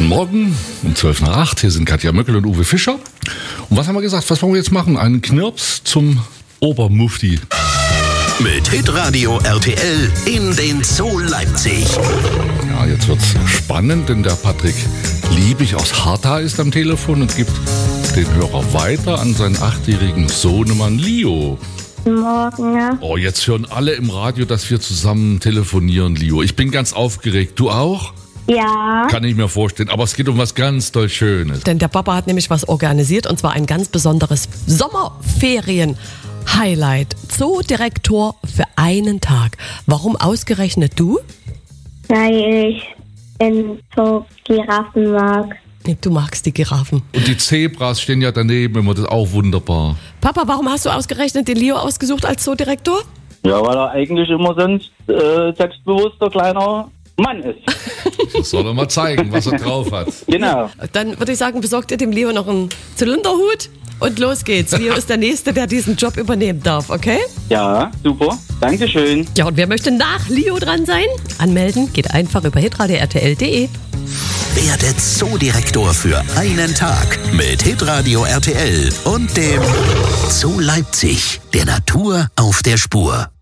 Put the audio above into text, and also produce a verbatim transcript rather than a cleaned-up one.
Morgen um zwölf nach acht. Hier sind Katja Möckel und Uwe Fischer. Und was haben wir gesagt? Was wollen wir jetzt machen? Einen Knirps zum Obermufti. Mit Hitradio R T L in den Zoo Leipzig. Ja, jetzt wird's spannend, denn der Patrick Liebig aus Harta ist am Telefon und gibt den Hörer weiter an seinen achtjährigen Sohnemann Leo. Morgen, ja. Oh, jetzt hören alle im Radio, dass wir zusammen telefonieren, Leo. Ich bin ganz aufgeregt. Du auch? Ja. Kann ich mir vorstellen. Aber es geht um was ganz toll Schönes. Denn der Papa hat nämlich was organisiert, und zwar ein ganz besonderes Sommerferien-Highlight. Zoodirektor für einen Tag. Warum ausgerechnet du? Weil ich in so Giraffen mag. Du magst die Giraffen. Und die Zebras stehen ja daneben immer, das ist auch wunderbar. Papa, warum hast du ausgerechnet den Leo ausgesucht als Zoodirektor? Ja, weil er eigentlich immer so ein äh, selbstbewusster kleiner Mann ist. Das soll er mal zeigen, was er drauf hat. Genau. Dann würde ich sagen, besorgt ihr dem Leo noch einen Zylinderhut und los geht's. Leo ist der Nächste, der diesen Job übernehmen darf, okay? Ja, super. Dankeschön. Ja, und wer möchte nach Leo dran sein? Anmelden geht einfach über hitradio r t l punkt d e. Werde Zoodirektor für einen Tag mit Hitradio R T L und dem Zoo Leipzig, der Natur auf der Spur.